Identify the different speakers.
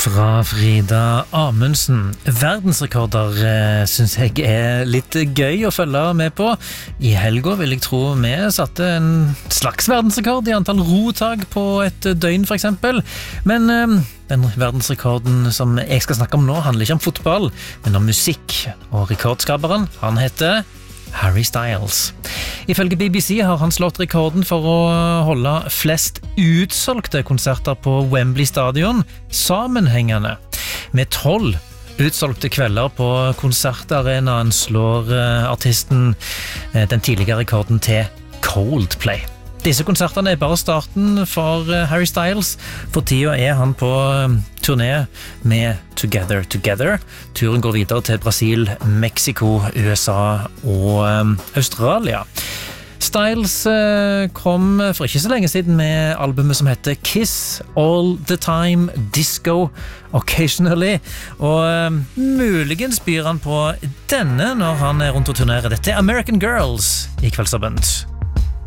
Speaker 1: Fra Frida Amundsen. Verdensrekorder synes jeg litt gøy å følge med på. I helga vil jeg tro vi satte en slags verdensrekord i antall rotag på et døgn for eksempel. Men den verdensrekorden som jeg skal snakke om nå handler ikke om fotball, men om musikk. Og rekordskaperen, han heter Harry Styles. Ifølge BBC har han slått rekorden for å holde flest utsolgte konserter på Wembley Stadion sammenhengende. Med 12 utsolgte kvelder på konsertarenaen slår artisten den tidligere rekorden til Coldplay. Disse konsertene bare starten for Harry Styles. For tida han på turné med Together Together. Turen går videre til Brasil, Mexico, USA og Australia. Styles kom for ikke så lenge siden med albumet som heter Kiss All The Time, Disco Occasionally, og muligens byr han på denne når han rundt og turnerer. Dette American Girls i Kveldsåpent.